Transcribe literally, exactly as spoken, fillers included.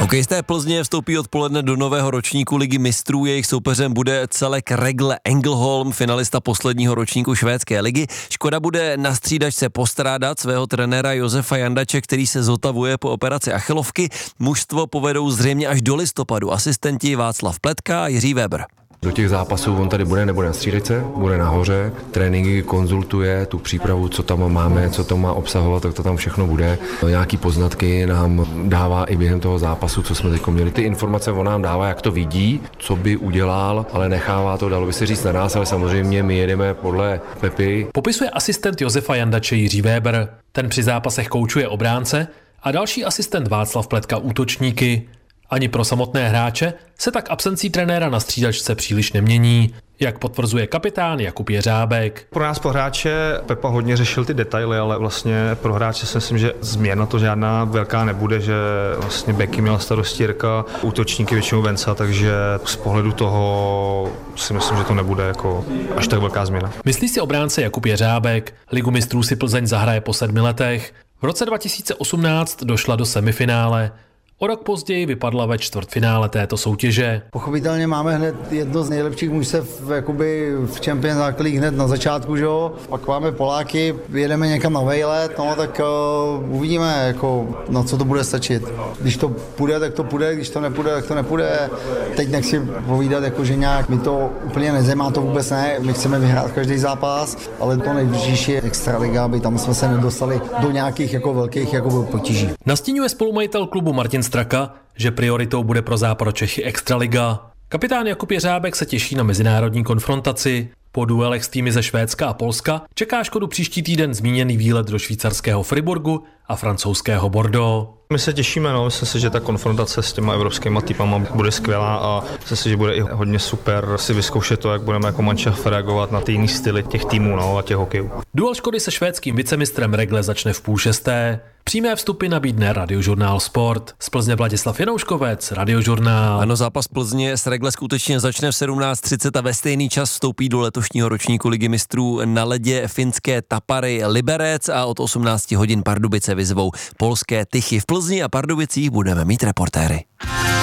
Hokejisté Plzně vstoupí odpoledne do nového ročníku Ligy mistrů. Jejich soupeřem bude celek Rögle Ängelholm, finalista posledního ročníku švédské ligy. Škoda bude na střídačce postrádat svého trenéra Josefa Jandače, který se zotavuje po operaci achilovky. Mužstvo povedou zřejmě až do listopadu asistenti Václav Pletka a Jiří Weber. Do těch zápasů on tady bude, nebude na střídačce, bude nahoře, tréninky konzultuje, tu přípravu, co tam máme, co to má obsahovat, tak to tam všechno bude. Nějaký poznatky nám dává i během toho zápasu, co jsme teď měli. Ty informace on nám dává, jak to vidí, co by udělal, ale nechává to, dalo by se říct, na nás, ale samozřejmě my jedeme podle Pepy. Popisuje asistent Josefa Jandače Jiří Weber. Ten při zápasech koučuje obránce a další asistent Václav Pletka útočníky. Ani pro samotné hráče se tak absencí trenéra na střídačce příliš nemění, jak potvrzuje kapitán Jakub Jeřábek. Pro nás, pro hráče, Pepa hodně řešil ty detaily, ale vlastně pro hráče si myslím, že změna to žádná velká nebude, že vlastně beky měla starosti Jirka, útočníky většinou Venca, takže z pohledu toho si myslím, že to nebude jako až tak velká změna. Myslí si obránce Jakub Jeřábek. Ligu mistrů si Plzeň zahraje po sedmi letech. V roce dva tisíce osmnáct došla do semifinále. O rok později vypadla ve čtvrtfinále této soutěže. Pochopitelně máme hned jedno z nejlepších mužstev jakoby v Champions League hned na začátku, že jo? Pak máme Poláky, jedeme někam na vejlet, no tak uh, uvidíme, jako, na co to bude stačit. Když to půjde, tak to půjde, když to nepůjde, tak to nepůjde. Teď nechci povídat, jako, že nějak mi to úplně nezajímá, to vůbec ne, my chceme vyhrát každý zápas, ale to nejdůležitější je extraliga, aby tam jsme se nedostali do nějakých jako velkých jako potíží. Nastíňuje spolumajitel klubu Martin Straka, že prioritou bude pro Západočechy extraliga. Kapitán Jakub Jeřábek se těší na mezinárodní konfrontaci. Po duelech s týmy ze Švédska a Polska čeká Škodu příští týden zmíněný výlet do švýcarského Friburgu a francouzského Bordeaux. My se těšíme, no, myslím si, že ta konfrontace s těma evropskými týpama bude skvělá a myslím si, že bude i hodně super si vyzkoušet to, jak budeme jako mančaft reagovat na ty jiný styly těch týmů, no, a těch hokejů. Duel Škody se švédským vicemistrem Rögle začne v půl šesté. Přímé vstupy nabídne Radiožurnál Sport. Z Plzně Vladislav Janouškovec, Radiožurnál. Ano, zápas Plzně s Rögle skutečně začne v sedmnáct třicet a ve stejný čas vstoupí do letošního ročníku Ligy mistrů na ledě finské Tapary Liberec a od osmnáct hodin Pardubice vyzvou polské Tychy. V Plzni a Pardubicích budeme mít reportéry.